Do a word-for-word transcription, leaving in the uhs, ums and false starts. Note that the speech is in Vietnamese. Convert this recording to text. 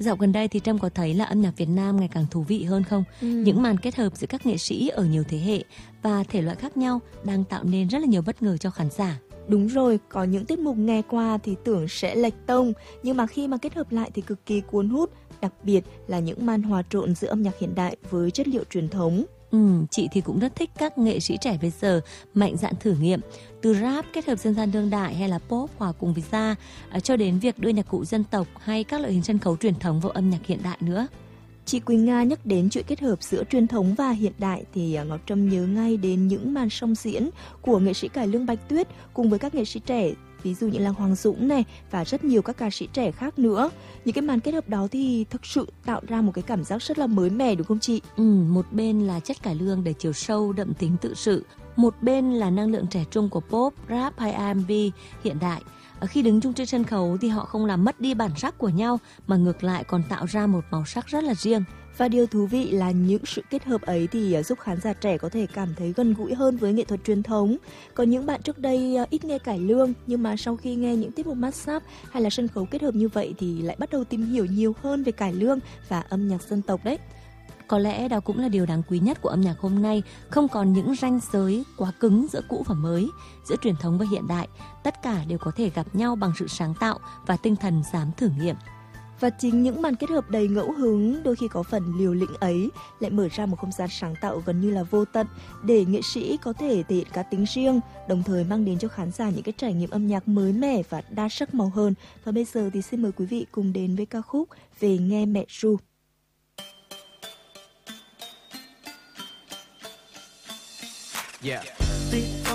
Dạo gần đây thì Trâm có thấy là âm nhạc Việt Nam ngày càng thú vị hơn không? Ừ. Những màn kết hợp giữa các nghệ sĩ ở nhiều thế hệ và thể loại khác nhau đang tạo nên rất là nhiều bất ngờ cho khán giả. Đúng rồi, có những tiết mục nghe qua thì tưởng sẽ lệch tông, nhưng mà khi mà kết hợp lại thì cực kỳ cuốn hút, đặc biệt là những màn hòa trộn giữa âm nhạc hiện đại với chất liệu truyền thống. Ừ, chị thì cũng rất thích các nghệ sĩ trẻ bây giờ mạnh dạn thử nghiệm, từ rap kết hợp dân gian đương đại hay là pop hòa cùng với jazz, cho đến việc đưa nhạc cụ dân tộc hay các loại hình sân khấu truyền thống vào âm nhạc hiện đại nữa. Chị Quỳnh Nga nhắc đến chuyện kết hợp giữa truyền thống và hiện đại thì Ngọc Trâm nhớ ngay đến những màn song diễn của nghệ sĩ cải lương Bạch Tuyết cùng với các nghệ sĩ trẻ, ví dụ như là Hoàng Dũng này và rất nhiều các ca sĩ trẻ khác nữa. Những cái màn kết hợp đó thì thực sự tạo ra một cái cảm giác rất là mới mẻ, đúng không chị? Ừ, một bên là chất cải lương đầy chiều sâu đậm tính tự sự, một bên là năng lượng trẻ trung của pop, rap hay R and B hiện đại. Khi đứng chung trên sân khấu thì họ không làm mất đi bản sắc của nhau mà ngược lại còn tạo ra một màu sắc rất là riêng. Và điều thú vị là những sự kết hợp ấy thì giúp khán giả trẻ có thể cảm thấy gần gũi hơn với nghệ thuật truyền thống. Có những bạn trước đây ít nghe cải lương nhưng mà sau khi nghe những tiết mục massage hay là sân khấu kết hợp như vậy thì lại bắt đầu tìm hiểu nhiều hơn về cải lương và âm nhạc dân tộc đấy. Có lẽ đó cũng là điều đáng quý nhất của âm nhạc hôm nay, không còn những ranh giới quá cứng giữa cũ và mới, giữa truyền thống và hiện đại. Tất cả đều có thể gặp nhau bằng sự sáng tạo và tinh thần dám thử nghiệm. Và chính những màn kết hợp đầy ngẫu hứng, đôi khi có phần liều lĩnh ấy lại mở ra một không gian sáng tạo gần như là vô tận để nghệ sĩ có thể thể hiện cá tính riêng, đồng thời mang đến cho khán giả những cái trải nghiệm âm nhạc mới mẻ và đa sắc màu hơn. Và bây giờ thì xin mời quý vị cùng đến với ca khúc Về nghe mẹ ru. Yeah.